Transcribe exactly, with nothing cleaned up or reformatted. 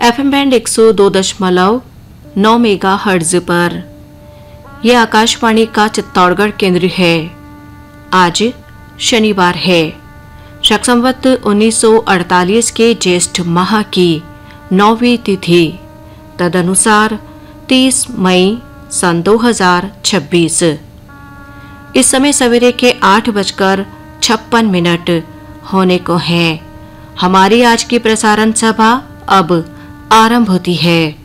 FM band एक सौ दो दशमलव नौ मेगा हर्ट्ज पर। यह आकाशवाणी का चित्तौड़गढ़ केंद्र है। आज शनिवार है। शक संवत उन्नीस सौ अड़तालीस के ज्येष्ठ माह की नौवीं तिथि, तदनुसार तीस मई सन दो हजार छब्बीस। इस समय सवेरे के आठ बजकर छप्पन मिनट होने को हैं। हमारी आज की प्रसारण सभा अब आरंभ होती है।